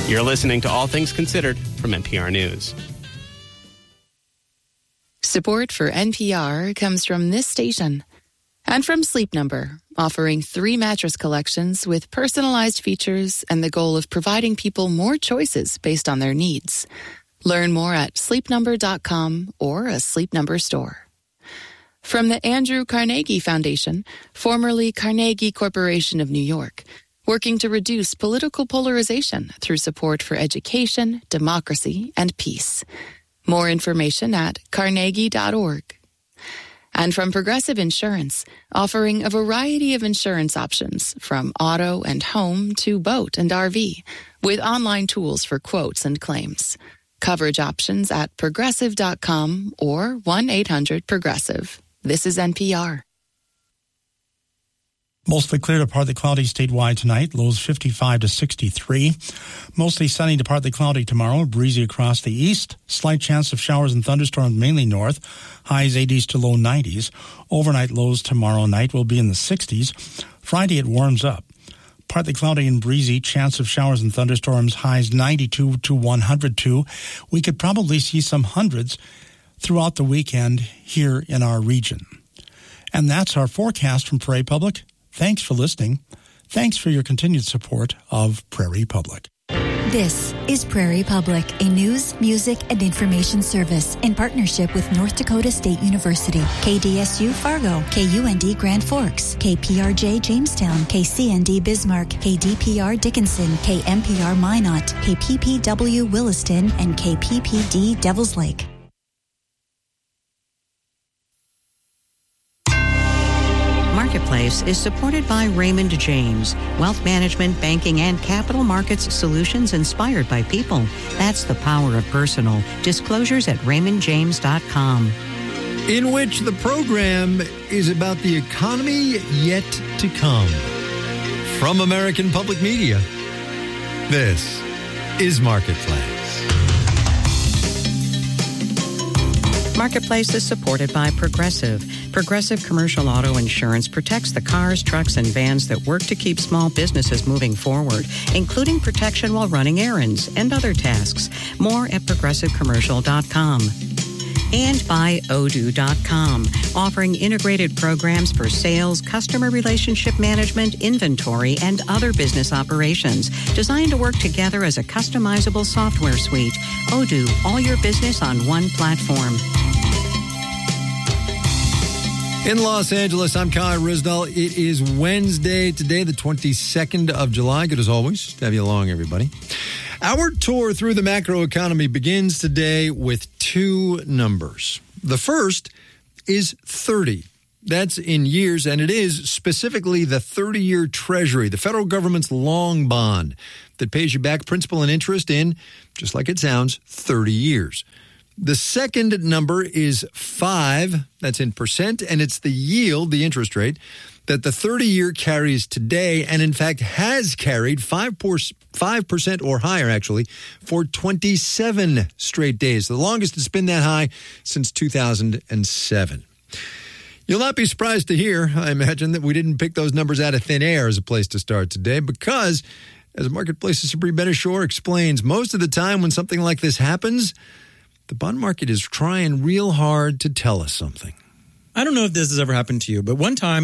You're listening to All Things Considered from NPR News. Support for NPR comes from this station and from Sleep Number, offering 3 mattress collections with personalized features and the goal of providing people more choices based on their needs. Learn more at sleepnumber.com or a Sleep Number store. From the Andrew Carnegie Foundation, formerly Carnegie Corporation of New York, working to reduce political polarization through support for education, democracy, and peace. More information at carnegie.org. And from Progressive Insurance, offering a variety of insurance options from auto and home to boat and RV, with online tools for quotes and claims. Coverage options at progressive.com or 1-800-PROGRESSIVE. This is NPR. Mostly clear to partly cloudy statewide tonight. Lows 55 to 63. Mostly sunny to partly cloudy tomorrow. Breezy across the east. Slight chance of showers and thunderstorms mainly north. Highs 80s to low 90s. Overnight lows tomorrow night will be in the 60s. Friday it warms up. Partly cloudy and breezy. Chance of showers and thunderstorms. Highs 92 to 102. We could probably see some hundreds throughout the weekend here in our region. And that's our forecast from Prairie Public. Thanks for listening. Thanks for your continued support of Prairie Public. This is Prairie Public, a news, music, and information service in partnership with North Dakota State University, KDSU Fargo, KUND Grand Forks, KPRJ Jamestown, KCND Bismarck, KDPR Dickinson, KMPR Minot, KPPW Williston, and KPPD Devils Lake. Marketplace is supported by Raymond James, wealth management, banking, and capital markets solutions inspired by people. That's the power of personal. Disclosures at raymondjames.com. In which the program is about the economy yet to come. From American Public Media, this is Marketplace. Marketplace is supported by Progressive. Progressive Commercial Auto Insurance protects the cars, trucks, and vans that work to keep small businesses moving forward, including protection while running errands and other tasks. More at progressivecommercial.com. And by Odoo.com, offering integrated programs for sales, customer relationship management, inventory, and other business operations, designed to work together as a customizable software suite. Odoo, all your business on one platform. In Los Angeles, I'm Kai Risdall. It is Wednesday today, the 22nd of July. Good as always to have you along, everybody. Our tour through the macroeconomy begins today with 2 numbers. The first is 30. That's in years, and it is specifically the 30-year Treasury, the federal government's long bond that pays you back principal and interest in, just like it sounds, 30 years. The second number is 5, that's in percent, and it's the yield, the interest rate, that the 30-year carries today, and in fact has carried 5% or higher, actually, for 27 straight days. The longest it's been that high since 2007. You'll not be surprised to hear, I imagine, that we didn't pick those numbers out of thin air as a place to start today, because, as Marketplace's Sabrina Benishore explains, most of the time when something like this happens, the bond market is trying real hard to tell us something. I don't know if this has ever happened to you, but one time